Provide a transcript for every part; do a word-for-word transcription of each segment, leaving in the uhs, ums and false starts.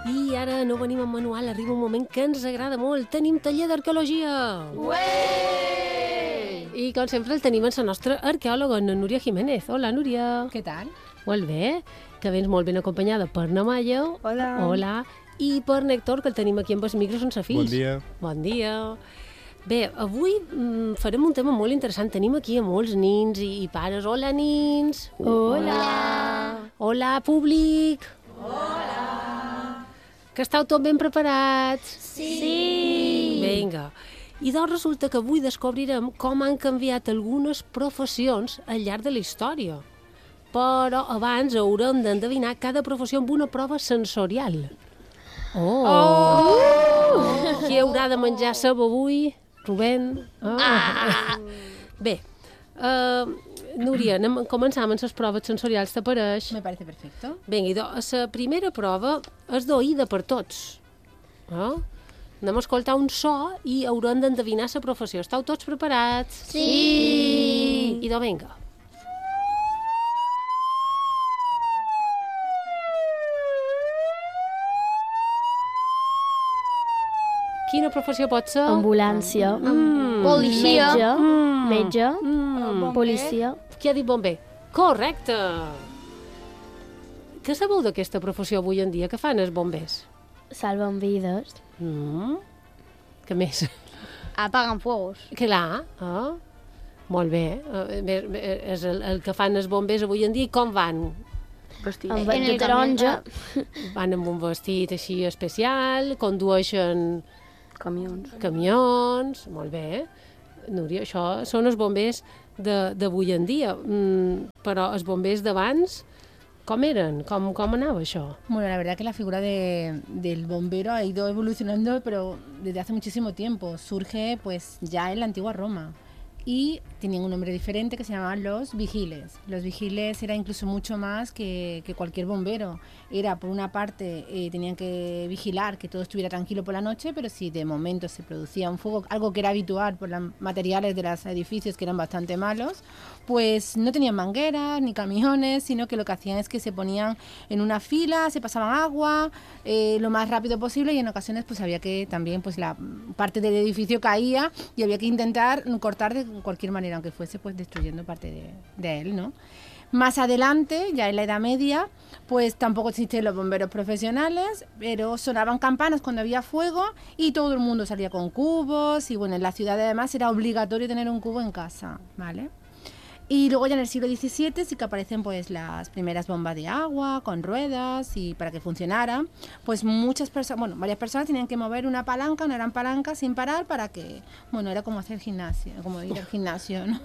I ara no venim amb manual, arriba un moment que ens agrada molt. Tenim taller d'arqueologia! Ué! I com sempre el tenim en la nostra arqueòloga, la Núria Jiménez. Hola, Núria. Què tal? Molt bé, que vens molt ben acompanyada per Namaya. Hola. Hola. I per Nèctor, que el tenim aquí amb els micros sense fills. Bon dia. Bon dia. Bé, avui mm, farem un tema molt interessant. Tenim aquí a molts nins i, i pares. Hola, nins. Hola. Hola, públic. Hola. Que estàu tot ben preparats? Sí. Vinga. I doncs resulta que avui descobrirem com han canviat algunes professions al llarg de la història. Però abans haurem d'endevinar cada professió amb una prova sensorial. Oh! oh. Qui haurà de menjar ceba avui? Rubén? Oh. Ah. Bé, uh, Núria, anem, començam amb les proves sensorials, t'apareix? Me parece perfecto. Vinga, la primera prova és d'oïda per tots. Oh? Anem a escoltar un so i haurem d'endevinar la professió. Estàu tots preparats? Sí! I doncs vinga. Quina professió pot ser? Ambulància, Mm. Policia. metge, Mm. metge, Mm. policia. Qui ha dit bomber? Correcte! Què sabeu d'aquesta professió avui en dia? Què fan els bombers? Salven vides. Mm. Què més? Apagan fuegos. Clar, ah. Molt bé. Eh, bé, bé, és el, el que fan els bombers avui en dia. I com van? Amb En de el taronja. Van amb un vestit així especial, condueixen Camions. camions, molt bé. Núria, això són els bombers de- d'avui en dia. Mm, però els bombers d'abans, com eren? Com, com anava això? Bueno, la verdad que la figura de, del bombero ha ido evolucionando, pero desde hace muchísimo tiempo. Surge pues ya en la antigua Roma y tenían un nombre diferente que se llamaban los vigiles. Los vigiles era incluso mucho más que, que cualquier bombero. Era, por una parte, eh, tenían que vigilar que todo estuviera tranquilo por la noche, pero si de momento se producía un fuego, algo que era habitual por los materiales de los edificios que eran bastante malos, pues no tenían mangueras ni camiones, sino que lo que hacían es que se ponían en una fila, se pasaban agua eh, lo más rápido posible y en ocasiones pues había que también pues la parte del edificio caía y había que intentar cortar de cualquier manera, aunque fuese pues destruyendo parte de, de él, ¿no? Más adelante, ya en la Edad Media, pues tampoco existen los bomberos profesionales, pero sonaban campanas cuando había fuego y todo el mundo salía con cubos y bueno, en la ciudad además era obligatorio tener un cubo en casa, ¿vale? Y luego ya en el siglo diecisiete sí que aparecen pues las primeras bombas de agua con ruedas y para que funcionaran, pues muchas personas, bueno, varias personas tenían que mover una palanca, una gran palanca sin parar para que, bueno, era como hacer gimnasio, como ir al gimnasio, ¿no?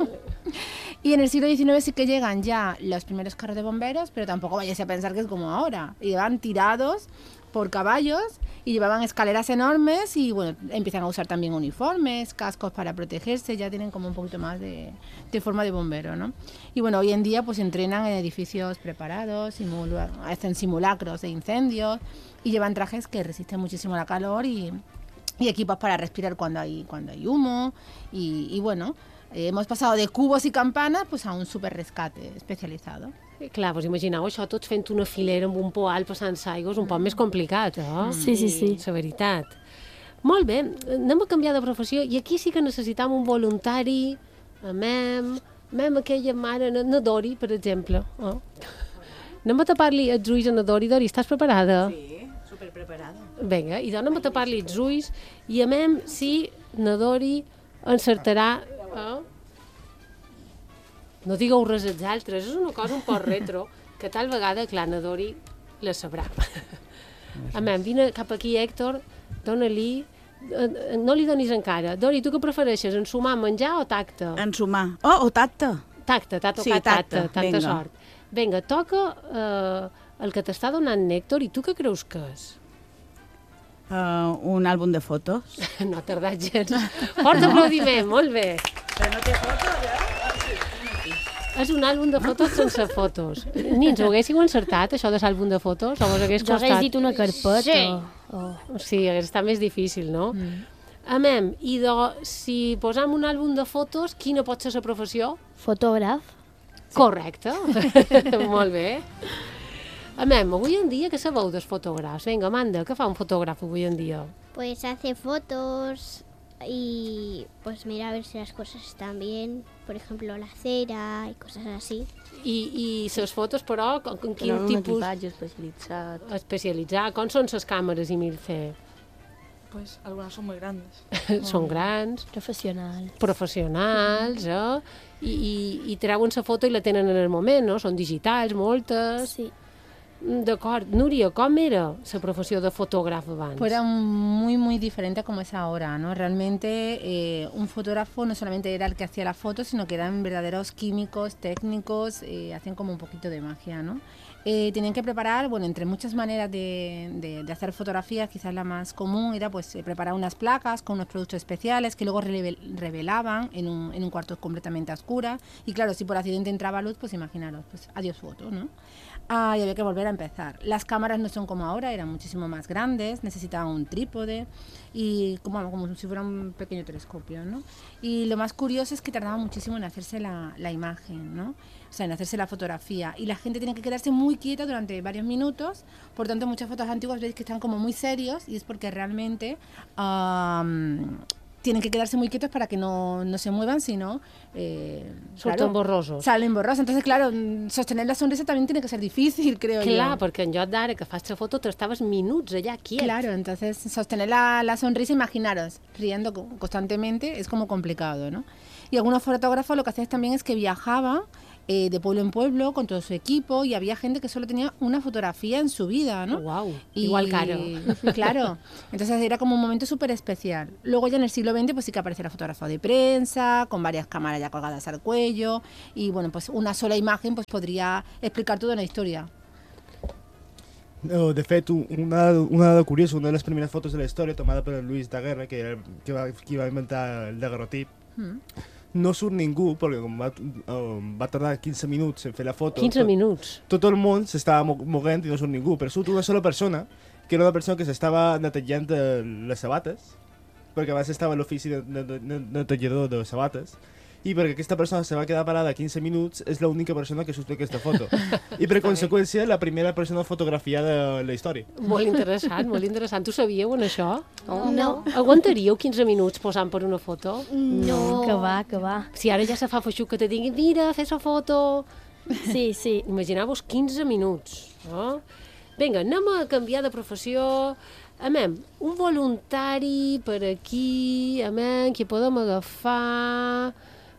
Y en el siglo diecinueve sí que llegan ya los primeros carros de bomberos, pero tampoco vayáis a pensar que es como ahora, iban tirados por caballos y llevaban escaleras enormes y bueno, empiezan a usar también uniformes, cascos para protegerse, ya tienen como un poquito más de, de forma de bombero, ¿no? Y bueno, hoy en día pues entrenan en edificios preparados, simula, hacen simulacros de incendios y llevan trajes que resisten muchísimo la calor y, y equipos para respirar cuando hay, cuando hay humo y, y bueno, eh, hemos pasado de cubos y campanas pues a un super rescate especializado. Clar, vos imagineu això tots fent una filera amb un poal passant aigua, és un poc més complicat, eh? Sí, sí, sí. La veritat. Molt bé, anem a canviar de professió i aquí sí que necessitam un voluntari, a Mem, Mem aquella mare, na Dori, per exemple. Oh. Anem a tapar-li els ulls a na Dori. Dori, estàs preparada? Sí, superpreparada. Vinga, i doncs anem a tapar-li els ulls i a Mem si na Dori encertarà... Eh? No digueu res als altres, és una cosa un poc retro, que tal vegada, clar, na Dori la sabrà. Amem, vine cap aquí, Héctor, dona-li... No li donis encara. Dori, tu què prefereixes, ensumar, menjar o tacte? Ensumar. Oh, o tacte. Tacte, t'ha tocat Sí, tacte, tacte, tanta vinga. sort. Vinga, toca eh, el que t'està donant Nèctor, i tu què creus que és? Uh, un àlbum de fotos. No ha tardat gens. Fort aplaudiment, molt bé. Però no té fotos, ja? És un àlbum de fotos sense fotos. Nins, ho haguéssiu encertat, això de l'àlbum de fotos? O vos hagués Jo hagués costat? dit una carpeta. Sí. Oh. Sí, hagués estat més difícil, no? Mm. Amem, i de, si posam un àlbum de fotos, quina pot ser la professió? Fotògraf. Sí. Correcte. Molt bé. A mem, avui en dia, què sabeu dels fotògrafs? Vinga, Amanda, què fa un fotògraf avui en dia? Pues hace fotos y pues mira a ver si las cosas están bien, por ejemplo la cera y cosas así. I, i les fotos, però, con, con quin Tenen un tipus equipatge especialitzat. especialitzat? Com són les càmeres i mil fer? Pues algunas son muy grandes. Són grans, Professional. professionals, eh? I, i, i treuen la foto i la tenen en el moment, no? Són digitals, moltes. Sí. D'acord. Núria, com era la professió de fotògraf abans? Pues era muy, muy diferente a como es ahora, ¿no? Realmente eh, un fotógrafo no solamente era el que hacía la foto, sino que eran verdaderos químicos, técnicos, eh, hacían como un poquito de magia, ¿no? Eh, tenían que preparar, bueno, entre muchas maneras de, de, de hacer fotografías, quizás la más común era pues eh, preparar unas placas con unos productos especiales que luego relevel- revelaban en un, en un cuarto completamente a oscuras. Y claro, si por accidente entraba luz, pues imaginaros, pues adiós foto, ¿no? Ah, y había que volver a empezar. Las cámaras no son como ahora, eran muchísimo más grandes, necesitaban un trípode y como, como si fuera un pequeño telescopio, ¿no? Y lo más curioso es que tardaba muchísimo en hacerse la, la imagen, ¿no? O sea, en hacerse la fotografía. Y la gente tenía que quedarse muy quieta durante varios minutos. Por tanto, muchas fotos antiguas veis que están como muy serios y es porque realmente um, tienen que quedarse muy quietos para que no, no se muevan, sino... Eh, Surten claro, borrosos. Salen borrosos. Entonces, claro, sostener la sonrisa también tiene que ser difícil, creo Clar, yo. perquè en lloc d'ara que fas la foto t'estaves minuts allà quiet. Claro, entonces sostener la, la sonrisa, imaginaros, riendo co- constantemente, es como complicado, ¿no? Y algunos fotógrafos lo que hacían también es que viajaban eh, de pueblo en pueblo con todo su equipo y había gente que solo tenía una fotografía en su vida, ¿no? Uau, Y- igual caro. Claro, entonces era como un momento súper especial. Luego ya en el siglo veinte pues sí que aparece la fotógrafa de prensa, con varias cámaras ya colgadas al cuello y bueno, pues una sola imagen pues podría explicar toda una historia. No, de fet, un- una, una dada curiosa, una de les primeres fotos de la història, tomada per el Luis Daguerre, que, era, que va, qui va inventar el daguerrotip, Mm. no surt ningú, perquè com va, uh, va tardar quinze minuts en fer la foto, quinze tot, minuts. tot el món s'estava mo moguent i no surt ningú, però surt una sola persona, que era una persona que s'estava netejant eh, les sabates, perquè abans estava a l'ofici de, de, de, de netegador de sabates, i perquè aquesta persona se va quedar parada quinze minuts, és l'única persona que surt en aquesta foto. I per conseqüència, la primera persona fotografiada de la història. Molt interessant, molt interessant. Tu sabíeu en això? No. No. Aguantaríeu quinze minuts posant per una foto? No. Que va, que va. Si ara ja se fa feixuc que te diguin, mira, fes la foto... Sí, sí. Imagineu-vos quinze minuts. No? Vinga, anem a canviar de professió. Amem, un voluntari per aquí, amem, qui podem agafar...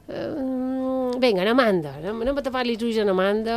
Uh, vinga, en Amanda, anem, anem a tapar-li els ulls en Amanda.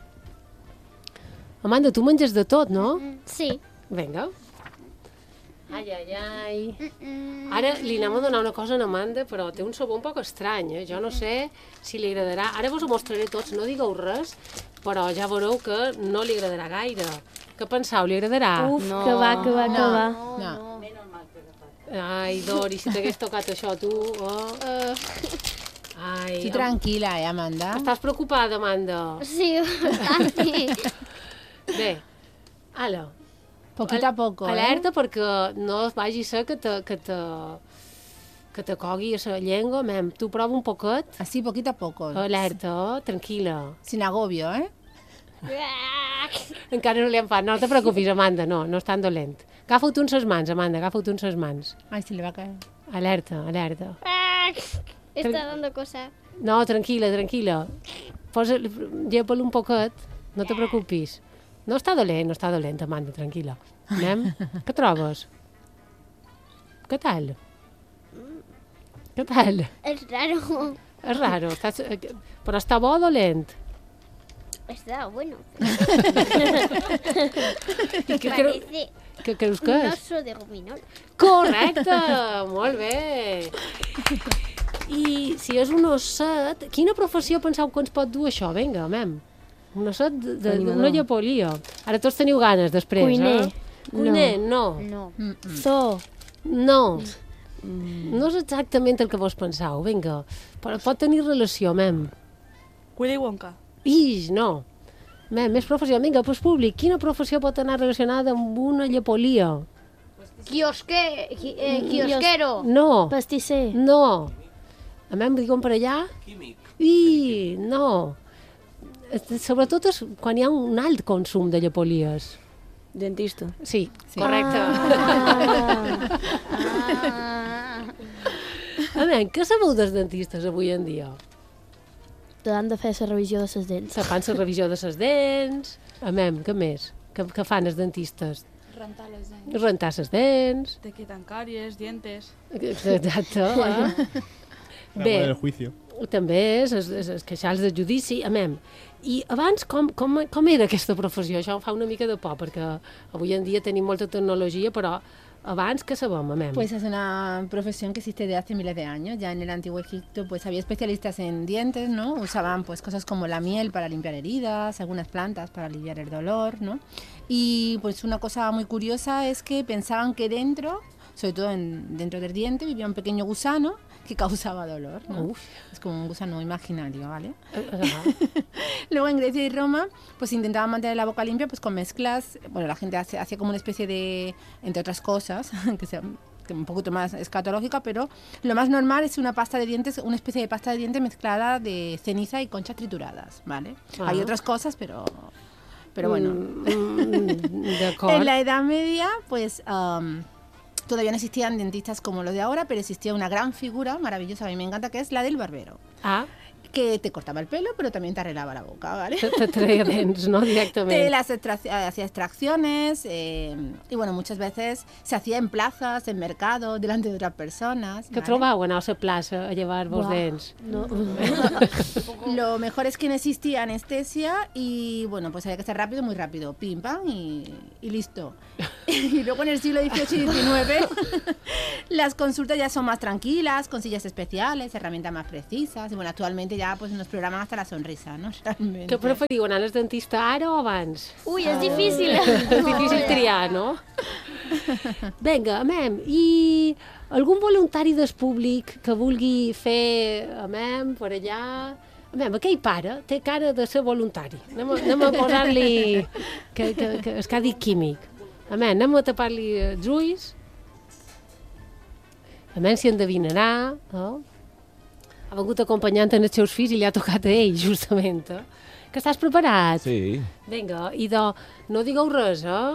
Amanda, tu menges de tot, no? Sí. Vinga. Ai, ai, ai. Ara li anem a donar una cosa a Amanda, però té un sabor un poc estrany, eh? Jo no sé si li agradarà. Ara vos ho mostraré tots, no digueu res, però ja veureu que no li agradarà gaire. Què penseu, li agradarà? Uf, No. que va, que va, que No. va. No. Ai, Dori, si t'hagués tocat això, tu... Oh. Ai, Tú tranquila, ¿eh, Amanda? Estàs preocupada, Amanda? Sí, bastante. Bé, ala. Poquito a poco, ¿eh? Alerta perquè no vagi a ser que te, que te, que te cogui a la llengua. Mem, tu prova un poquet. Así, poquito a poco. Alerta, tranquil·la. Sin agobio, ¿eh? Encara no li han fet. No te preocupis, Amanda, no, no és tan dolent. Agafa-ho tu en ses mans, Amanda, agafa-ho tu en ses mans. Ay, se le va a caer. Alerta, alerta. Está dando cosa. No, tranquil·la, tranquil·la. Posa, llepa-lo un poquet, no te preocupis. No està dolent, no està dolent, Amanda, tranquil·la. Anem? Què trobes? Què tal? Què tal? Es raro. És raro, estàs, però està bo o dolent? Está bueno. I què, creu, Parece què creus que un és? oso de gominola. Correcte, molt bé. I si és un osset, quina professió penseu que ens pot dur això? Vinga, mem. Un osset de- de- Animador. d'una llepolia. Ara tots teniu ganes després, Cuiner. eh? Cuiner, no. No. So. No. No és exactament el que vos penseu, vinga. Però pot tenir relació, mem. Willy Wonka. Ix, no. Mem, més professió. Vinga, pues públic, quina professió pot anar relacionada amb una llepolia? Kiosque, qui- eh, kiosquero. No. Pastisser. No. A mi em diuen per allà? Químic. I no. sobretot és quan hi ha un alt consum de llepolies. Dentista. Sí, Sí. correcte. Ah. Ah. A veure, què sabeu dels dentistes avui en dia? Te han de fer la revisió de les dents. Se fan la revisió de les dents. A veure, què més? Què, què fan els dentistes? Rentar les dents. Rentar les dents. Te quitan caries, dientes. Exacte. Eh? Bé, En el juicio. també és, és, és, és queixals de judici. A veure, i abans com, com, com era aquesta professió? Això em fa una mica de por, perquè avui en dia tenim molta tecnologia, però abans què sabem, a veure? Pues es una profesión que existe desde hace miles de años. Ya en el antiguo Egipto pues había especialistas en dientes, ¿no? Usaban pues cosas como la miel para limpiar heridas, algunas plantas para aliviar el dolor, ¿no? Y pues una cosa muy curiosa es que pensaban que dentro, sobre todo en, dentro del diente, vivía un pequeño gusano que causaba dolor, ¿no? Uf. Es como un gusano imaginario, ¿vale? Ah, Luego en Grecia y Roma pues intentaban mantener la boca limpia pues con mezclas, bueno, la gente hace- hacía como una especie de, entre otras cosas, que sea que un poquito más escatológica, pero lo más normal es una pasta de dientes, una especie de pasta de dientes mezclada de ceniza y conchas trituradas, ¿vale? Ah. Hay otras cosas, pero, pero bueno. mm, d'acord. En la Edad Media, pues am, todavía no existían dentistas como los de ahora, pero existía una gran figura maravillosa, a mí me encanta, que es la del barbero, Ah, que te cortaba el pelo, pero también te arreglaba la boca, ¿vale? te, te treia dents, no? Te Directament. las extrac- hacía extracciones eh, y bueno, muchas veces se hacía en plazas, en mercados, delante de otras personas. Que ¿vale? trobau anar a la plaça a llevar-vos Buah. dents? No. Lo mejor es que no existía anestesia y bueno, pues había que ser rápido, muy rápido, pim pam y, y listo. Y luego en el siglo dieciocho y diecinueve las consultas ya son más tranquilas, con sillas especiales, herramientas más precisas y bueno, actualmente ya pues nos programan hasta la sonrisa, ¿no? Realmente. Què preferiu, anar al dentista ara o abans? Uy, es difícil. És difícil triar, no? Vinga, amem, i algun voluntari del públic que vulgui fer, amem, per allà... Amem, aquell pare té cara de ser voluntari. Anem a, anem a posar-li... Que, que, que, és que ha dit químic. Amem, anem a tapar-li els ulls. Amem, si endevinarà, no? Ha vengut acompanyant en els seus fills i li ha tocat a ell, justament. Eh? Que estàs preparat? Sí. Vinga, i de... No digueu res, eh?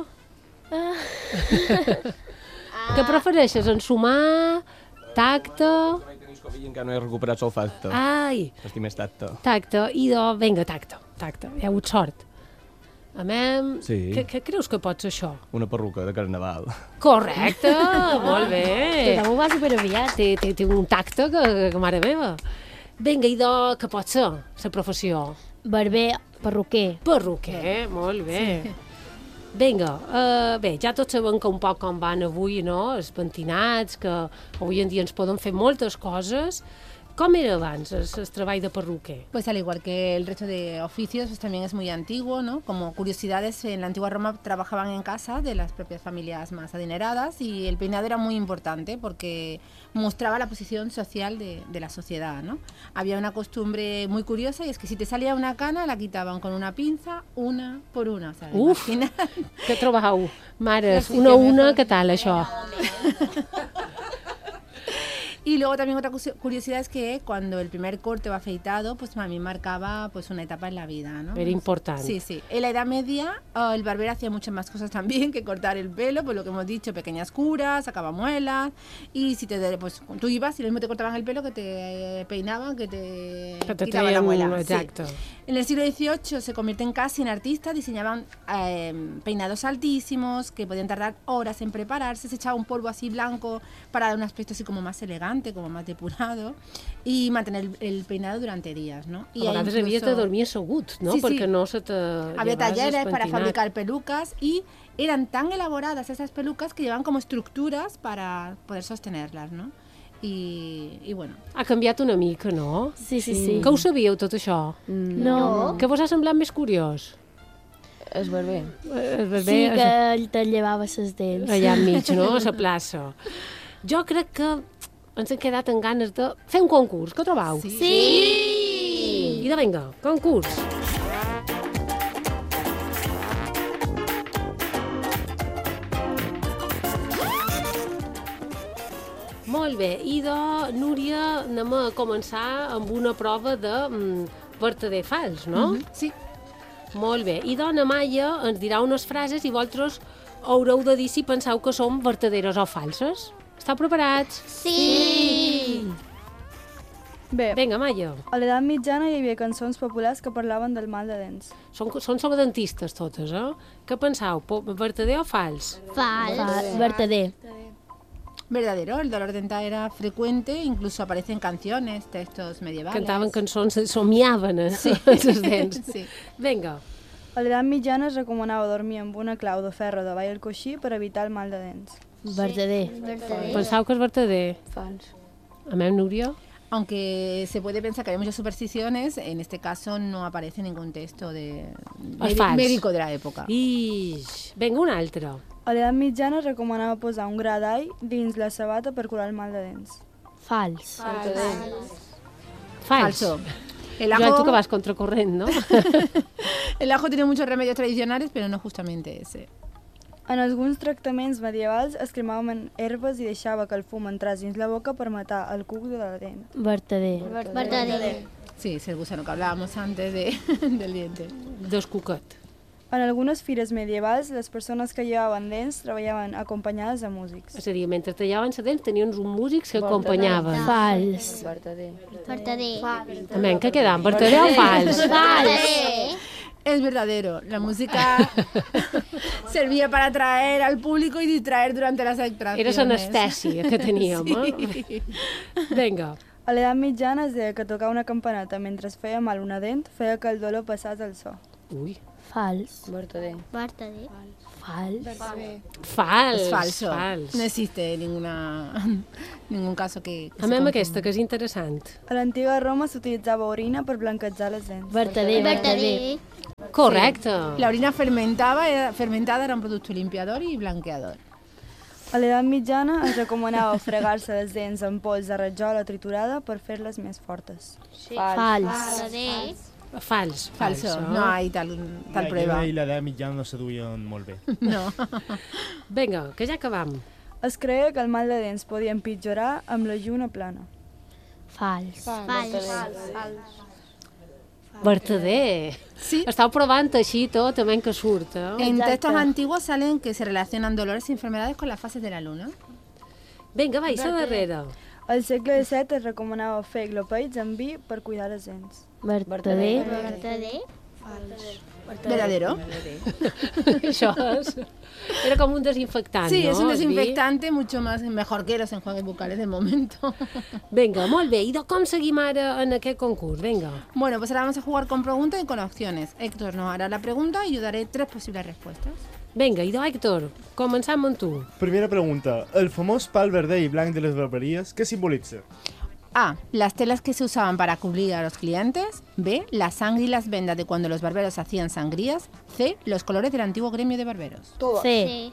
Què prefereixes, ensumar, tacte... Vaig tenir Covid i encara no he recuperat l'olfacte. Ai, Estic més tacte. tacte, i de... Vinga, tacte, tacte, hi ha hagut sort. Amem, Sí. què, què creus que pot ser això? Una perruca de carnaval. Correcte, molt bé. Tothom ho va superaviat. Té, té, té un tacte que, que mare meva. Vinga, i de... Què pot ser, la professió? Barber, perruquer. Perruquer, molt bé. Sí. Vinga, uh, bé, ja tots sabem que un poc com van avui, no?, els pentinats, que avui en dia ens poden fer moltes coses. Com era abans el, el treball de perruquer? Pues al igual que el resto de oficios, pues también es muy antiguo, ¿no? Como curiosidades, en la antigua Roma trabajaban en casa de las propias familias más adineradas y el peinado era muy importante porque mostraba la posición social de, de la sociedad, ¿no? Había una costumbre muy curiosa y es que si te salía una cana la quitaban con una pinza una por una. O sea, Uf! imagina- Què trobau? Mares, Sí, una a que una, mejor. què tal això? Y luego también otra cusi- curiosidad es que cuando el primer corte o afeitado, pues a mí marcaba pues una etapa en la vida, ¿no? Era important. Sí, sí. En la Edad Media uh, el barbero hacía muchas más cosas también que cortar el pelo, pues lo que hemos dicho, pequeñas curas, sacaba muelas y si te pues tú ibas y lo mismo te cortaban el pelo que te eh, peinaban, que te, Que te quitaban la treien, muela. Sí. exacte. En el siglo dieciocho se convierten casi en artistas, diseñaban eh, peinados altísimos que podían tardar horas en prepararse, se echaba un polvo así blanco para dar un aspecto así como más elegante, como más depurado y mantener el, el peinado durante días, ¿no? A vegades havies de dormir assegut, no? Sí, sí. Perquè no se te... Había llevaves talleres el para pentinat. fabricar pelucas y eran tan elaboradas esas pelucas que llevaban como estructuras para poder sostenerlas, ¿no? Y, y bueno, Ha canviat una mica, no? Sí, sí, sí. Que ho sabíeu, tot això? No. Què vos ha semblat més curiós? És barber. Eh, bé, Sí, que ell te llevava les dents. allà enmig, no?, a la plaça. Jo crec que ens hem quedat amb ganes de fer un concurs, què trobau? sí. Sí! I de vinga, concurs. Molt bé, i de Núria anem a començar amb una prova de mm, vertader fals, no? Sí. Molt bé. I dona Maia ens dirà unes frases i vosaltres haureu de dir si penseu que són verdaderes o falses. Esteu preparats? Sí! Bé, Vinga, Maia. a l'edat mitjana hi havia cançons populars que parlaven del mal de dents. Són, són sobredentistes totes, eh? Què penseu? Po- Verdader o fals? Fals. Fa, verdader. Verdadero, el dolor dental era frecuente, incluso aparece en canciones, textos medievales. Cantaven cançons, somiaven eh? sí. les dents. Sí. Vinga. A l'edat mitjana es recomanava dormir amb una clau de ferro davall el coixí per evitar el mal de dents. Verdader. Penseu que és verdader? Fals. A mi, Núria? Aunque se puede pensar que hay muchas supersticiones, en este caso no aparece ningún texto de És médi- fals. médico de la época. Ix. Vinga, un altre. A l'edat mitjana es recomanava posar un gra d'all dins la sabata per curar el mal de dents. Fals. Fals. Falso. El Joan, tu ajo, que vas contracorrent, no? el ajo tiene muchos remedios tradicionales, pero no justamente ese. En alguns tractaments medievals es cremaven herbes i deixava que el fum entrés dins la boca per matar el cuc de la dent. Verdader. Verdader. Sí, es el gusano que hablábamos antes de, del diente. Descucat. En algunes fires medievals, les persones que llevaven dents treballaven acompanyades de músics. És a dir, mentre tallaven la dent tenien uns músics que acompanyaven. Fals. Verdader. Verdader. A mi, què quedam? Verdader o fals? Verdader. Es verdadero, la música servía para atraer al público y distraer durante las Era actuaciones. l'anestèsia que teníem, eh? Sí. Vinga. A l'edat mitjana es deia que tocar una campaneta mentre es feia mal una dent feia que el dolor passés al so. Ui. Fals. Verdader. Verdader. Fals. Fals. Es falso. Fals. No existe ninguna, ningún caso que, que A se mi amb confirme. aquesta, que és interessant. A l'antiga Roma s'utilitzava orina per blanquejar les dents. Verdader. Verdader. Verdader. Correcte. La orina fermentaba, era- fermentada era un producto limpiador y blanqueador. A l'edat mitjana es recomanava fregar-se les dents amb pols de ratjola triturada per fer-les més fortes. Fals. Verdader. Fals. Falso, eh? no hay tal, tal La prueba. lleva i l'edat mitjana no se duien molt bé. No. Vinga, que ja acabam. Es creia que el mal de dents podia empitjorar amb la lluna plana. Fals. Fals. Verdader. Sí. Estàu provant així tot, també que surt, eh? En textos antiguos salen que se relacionan dolores y enfermedades con las fases de la luna. Vinga, va, i la darrera. Al segle disset es recomanava fer glopeits amb vi per cuidar les dents. Verdader. Verdader. ¿Verdadero? Això és... Era com un desinfectant, Sí, no? es un el vi? desinfectante mucho más mejor que los enjuagues bucales de momento. Vinga, molt bé. I de com seguim ara en aquest concurs? Vinga. Bueno, pues ahora vamos a jugar con preguntas y con opciones. Héctor nos hará la pregunta y yo daré tres posibles respuestas. Vinga, i de Héctor, començam amb tu. Primera pregunta. El famós pal verder i blanc de les barberies, què simbolitza? A. Las telas que se usaban para cubrir a los clientes. B. La sangre y las vendas de cuando los barberos hacían sangrías. C. Los colores del antiguo gremio de barberos. C. Sí.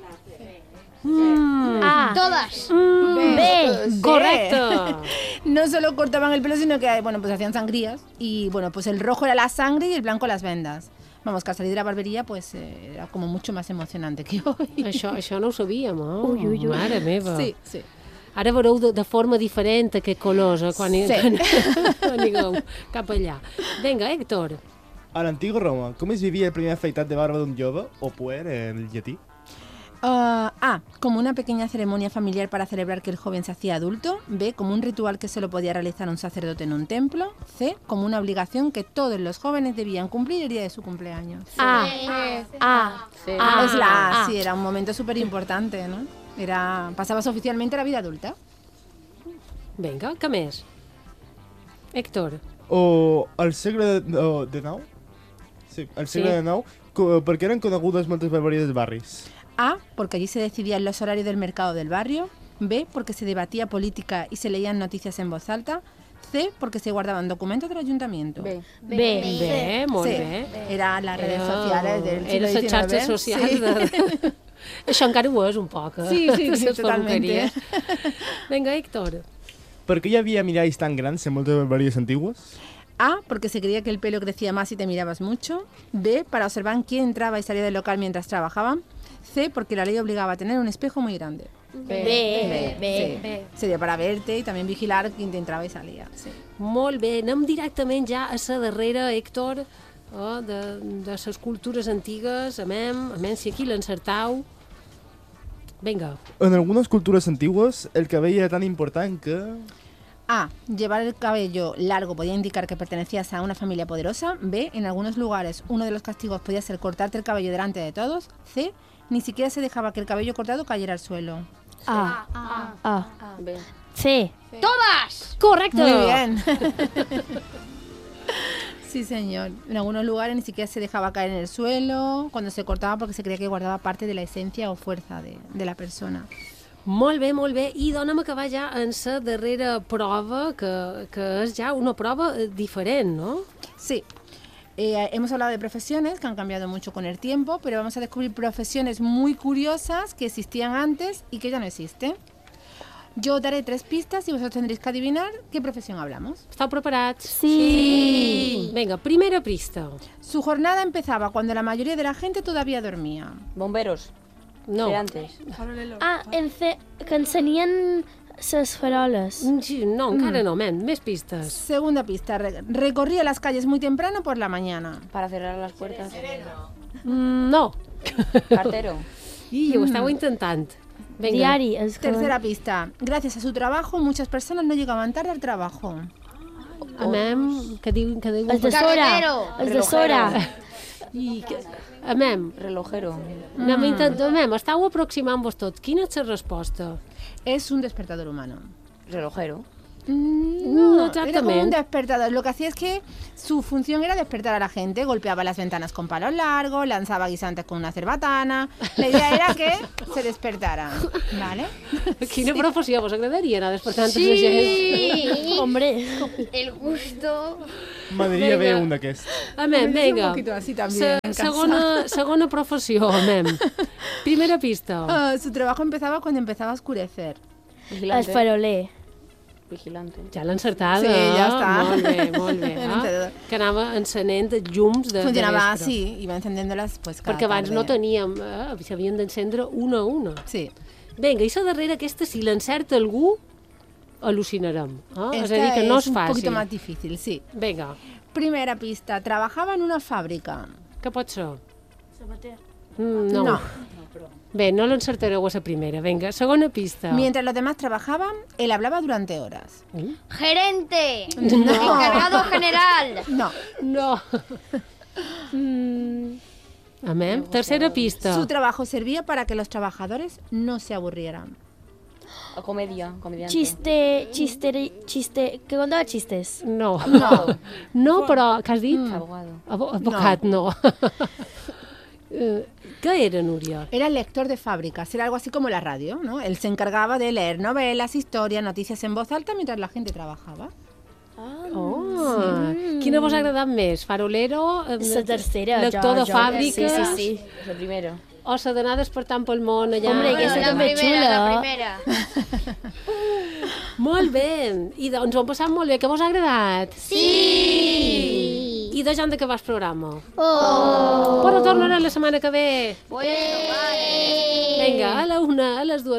A. Todas. B. Correcte. No solo cortaban el pelo, sino que bueno, pues hacían sangrías. Y bueno, pues el rojo era la sangre y el blanco las vendas. Vamos, que al salir de la barbería pues eh, era como mucho más emocionante que hoy. Això, això no ho sabíem, eh? Ui, ui, ui. Mare meva. Sí, sí. Ara veureu de, de forma diferent aquests colors, eh? Quan, Sí. quan, quan anigueu cap allà. Vinga, Héctor. A l'antiga Roma, com es vivia el primer afeitat de barba d'un jove, o puer en llatí? Uh, A. Como una pequeña ceremonia familiar para celebrar que el joven se hacía adulto. B. Como un ritual que solo podía realizar un sacerdote en un templo. C. Como una obligación que todos los jóvenes debían cumplir el día de su cumpleaños. A. A. C. Ah, es la A, ah. sí, era un momento súper importante, ¿no? Era, pasabas oficialmente a la vida adulta. Vinga, què més? Héctor. O al segle de, o, de nou? Sí, al segle Sí. de nou, co- per què eren conegudes moltes barberies dels barris? A. Porque allí se decidían los horarios del mercado del barrio. B. Porque se debatía política y se leían noticias en voz alta. C. Porque se guardaban documentos del ayuntamiento. B. B. Bé, molt Sí, bé. era las redes Era- sociales del siglo Eren les xarxes diecinueve. socials. Sí. De... Això encara ho és un poc, eh? Sí, sí, sí, Les totalmente. perruqueries. Vinga, Héctor. Per què hi havia miralls tan grans en moltes barberies antigues? A. Porque se creía que el pelo crecía más si te mirabas mucho. B. Para observar quién entraba y salía del local mientras trabajaban. C. Porque la ley obligaba a tener un espejo muy grande. B. Sí. B. Sería para verte y también vigilar quién te entraba y salía. Sí. Molt bé, anem directament ja a la darrera, Héctor. eh, de, de les cultures antigues, amem, amem, si aquí l'encertau. Venga. En algunas culturas antiguas, el cabello era tan important que... A. Llevar el cabello largo podía indicar que pertenecías a una familia poderosa. B. En algunos lugares uno de los castigos podía ser cortarte el cabello delante de todos. C. Ni siquiera se dejaba que el cabello cortado cayera al suelo. A. A. A. B. C. ¡Todas! Correcto. Muy bien. Sí, señor. En algunos lugares ni siquiera se dejaba caer en el suelo cuando se cortaba porque se creía que guardaba parte de la esencia o fuerza de, de la persona. Molt bé, molt bé. I dona'm acabar ja en la darrera prova, que, que és ja una prova eh, diferent, ¿no? Sí. Eh, hemos hablado de profesiones que han cambiado mucho con el tiempo, pero vamos a descubrir profesiones muy curiosas que existían antes y que ya no existen. Yo daré tres pistas y vosotros tendréis que adivinar qué profesión hablamos. Esteu preparats? Sí. Vinga, primera pista. Su jornada empezaba cuando la mayoría de la gente todavía dormía. Bomberos. No. De antes. Ah, ence que encenien ses faroles. Sí, no, encara no, men, més pistes. Segunda pista. Re- recorría las calles muy temprano por la mañana. Para cerrar las puertas. Mm, no. Cartero. I ho esteu intentant. Vinga. Diari. És que... Tercera pista. Gracias a su trabajo, muchas personas no llegaban tarde al trabajo. Amem, que diu... Que diu Els de Sora. Carretero. Els de Sora. I que... Amem, Relojero. anem intentant... Amem, estàu aproximant-vos tot. Quina és la resposta? Es un despertador humano. Relojero. Mm, No, No, era como un exactamente. despertador. Lo que hacía es que su función era despertar a la gente. Golpeaba las ventanas con palos largos, lanzaba guisantes con una cerbatana. La idea era que se despertaran, ¿vale? Quina professió vos agradaria anar despertant sí. la gent? Hombre. El gusto. M'agradaria Vinga. haver un d'aquests. Amem, Un vinga. poquito así también, Se, en casa. segona, segona professió, amem. Primera pista. Ah, su trabajo empezaba cuando empezaba a oscurecer. El Vigilante. faroler. Vigilante. Ja l'ha encertada. Sí, ja està. Molt bé, molt bé. El Eh? encendedor. Que anava encenent els llums de, Funcionaba de vespre. así, iba encendiéndolas pues cada Perquè abans tarde. no teníem, eh, s'havien d'encendre una a una. Sí. Vinga, i la darrera, aquesta, si l'encerta algú, al·lucinarem. Eh? És Esta a dir, que no és un poquito fàcil. más difícil, sí. Vinga, Primera pista. Trabajaba en una fábrica. què pot ser? Mm, no. No. Bé, no l'encertareu a la primera. Vinga, segona pista. Mientras los demás trabajaban, él hablaba durante horas. Gerente. No. Encargado general. No. No. mm. Amém? Tercera pista. Su trabajo servía para que los trabajadores no se aburrieran. O comedia. Comediante. Chiste, chiste, chiste... Que contava chistes. No. Abogado. No, però, què has dit? Abogado. Abo- Advocat, no. Eh, ¿Qué era, Núria? Era el lector de fábricas, era algo así como la radio, ¿no? Él se encargaba de leer novelas, historias, noticias en voz alta mientras la gente trabajaba. Oh, quina vos ha agradat més? Farolero? eh, La tercera. Lector jo, de jo. fàbriques? Sí, sí, sí. Es el primero. O s'ha d'anar despertant pel món allà? Hombre, que Bueno, esa la també primera, xula. la primera. Molt bé. I doncs ho hem passat molt bé. Que vos ha agradat? Sí. I de gent de què vas programa? Oh. Però tornarà la setmana que ve. Bueno, vale. Vinga, a la una, a les dues.